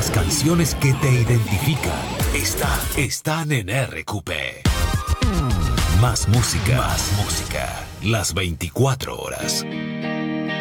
Las canciones que te identifican están en RQP. Más música. Las 24 horas.